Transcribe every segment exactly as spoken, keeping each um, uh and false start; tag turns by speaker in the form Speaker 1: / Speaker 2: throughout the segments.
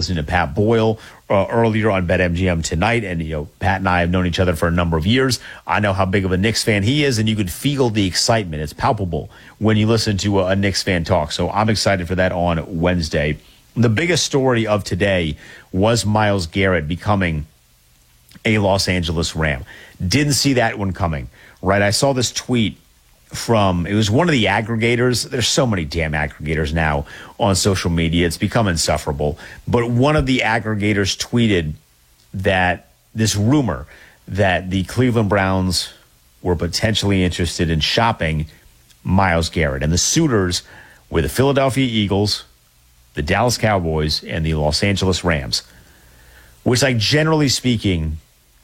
Speaker 1: listening to Pat Boyle uh, earlier on BetMGM tonight. And, you know, Pat and I have known each other for a number of years. I know how big of a Knicks fan he is, and you could feel the excitement. It's palpable when you listen to a, a Knicks fan talk. So I'm excited for that on Wednesday. The biggest story of today was Myles Garrett becoming a Los Angeles Ram. Didn't see that one coming, right? I saw this tweet from, it was one of the aggregators. There's so many damn aggregators now on social media. It's become insufferable. But one of the aggregators tweeted that this rumor that the Cleveland Browns were potentially interested in shopping Myles Garrett. And the suitors were the Philadelphia Eagles, the Dallas Cowboys, and the Los Angeles Rams. Which, like, generally speaking,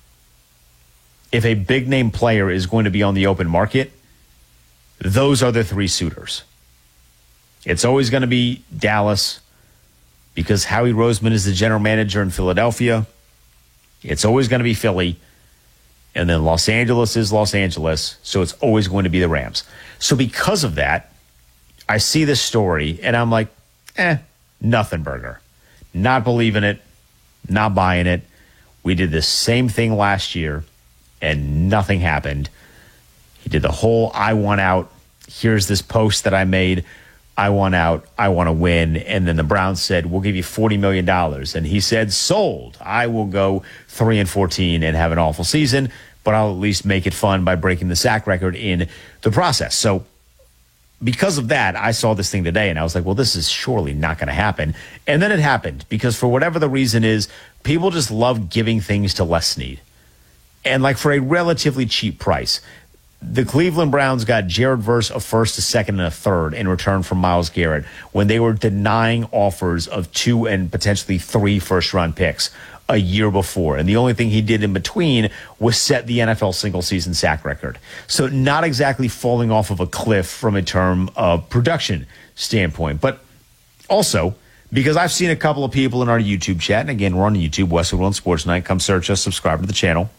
Speaker 1: if a big-name player is going to be on the open market, those are the three suitors. It's always going to be Dallas because Howie Roseman is the general manager in Philadelphia. It's always going to be Philly. And then Los Angeles is Los Angeles, so it's always going to be the Rams. So because of that, I see this story, and I'm like, eh, nothing, Burger. Not believing it, not buying it. We did the same thing last year, and nothing happened. He did the whole I want out. Here's this post that I made. I want out. I want to win. And then the Browns said, we'll give you forty million dollars. And he said, sold. I will go three and fourteen and have an awful season, but I'll at least make it fun by breaking the sack record in the process. So because of that, I saw this thing today and I was like, well, this is surely not going to happen. And then it happened because for whatever the reason is, people just love giving things to Les Snead. And like for a relatively cheap price. The Cleveland Browns got Jared Verse a first, a second, and a third in return from Myles Garrett when they were denying offers of two and potentially three first-round picks a year before. And the only thing he did in between was set the N F L single-season sack record. So not exactly falling off of a cliff from a term of production standpoint. But also, because I've seen a couple of people in our YouTube chat, and again, we're on YouTube, Westwood One Sports Night. Come search us, subscribe to the channel.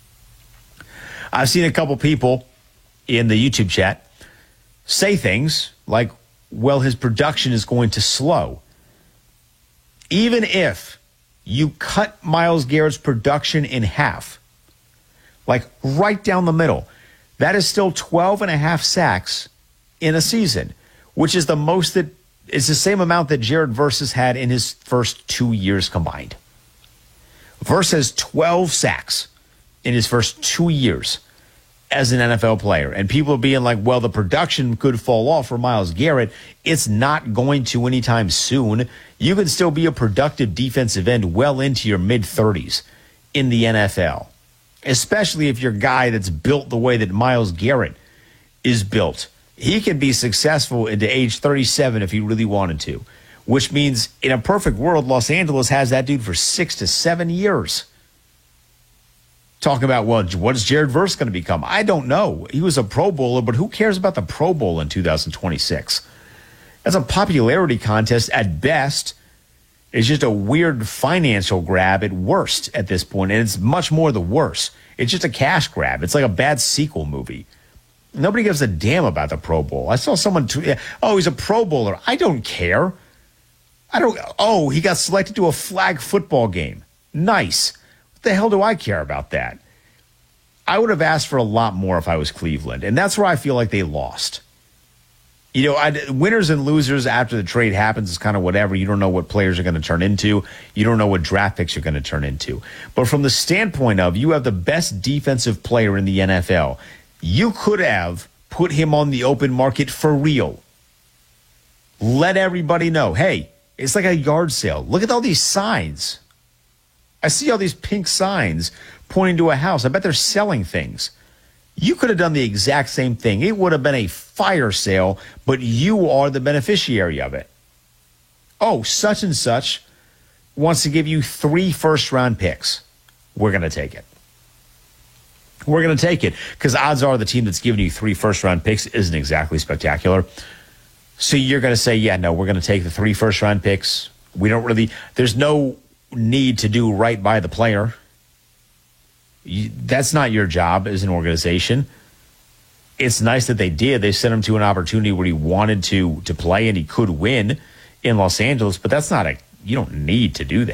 Speaker 1: I've seen a couple people in the YouTube chat say things like, well, his production is going to slow. Even if you cut Myles Garrett's production in half, like right down the middle, that is still twelve and a half sacks in a season, which is the most that is the same amount that Jared Verse has had in his first two years combined. Verse has twelve sacks in his first two years as an N F L player. And people are being like, well, the production could fall off for Myles Garrett. It's not going to anytime soon. You can still be a productive defensive end well into your mid-thirties in the N F L, especially if you're a guy that's built the way that Myles Garrett is built. He can be successful into age thirty-seven if he really wanted to, which means in a perfect world, Los Angeles has that dude for six to seven years. Talking about, well, what is Jared Verse going to become? I don't know. He was a Pro Bowler, but who cares about the Pro Bowl in two thousand twenty-six? That's a popularity contest at best. It's just a weird financial grab at worst at this point, and it's much more the worst. It's just a cash grab. It's like a bad sequel movie. Nobody gives a damn about the Pro Bowl. I saw someone tweet, oh, he's a Pro Bowler. I don't care. I don't. Oh, he got selected to a flag football game. Nice. What the hell do I care about that? I would have asked for a lot more if I was Cleveland, and that's where I feel like they lost. You know, I'd, winners and losers after the trade happens is kind of whatever. You don't know what players are going to turn into. You don't know what draft picks are going to turn into. But from the standpoint of you have the best defensive player in the N F L, you could have put him on the open market for real. Let everybody know, hey, it's like a yard sale. Look at all these signs. I see all these pink signs pointing to a house. I bet they're selling things. You could have done the exact same thing. It would have been a fire sale, but you are the beneficiary of it. Oh, such and such wants to give you three first-round picks. We're going to take it. We're going to take it because odds are the team that's giving you three first-round picks isn't exactly spectacular. So you're going to say, yeah, no, we're going to take the three first-round picks. We don't really – there's no need to do right by the player. You, that's not your job as an organization. It's nice that they did. They sent him to an opportunity where he wanted to to play and he could win in Los Angeles, but that's not a – you don't need to do that.